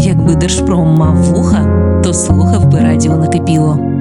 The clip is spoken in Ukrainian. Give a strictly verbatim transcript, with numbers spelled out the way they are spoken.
Якби Держпром мав вуха, то слухав би радіо накипіло.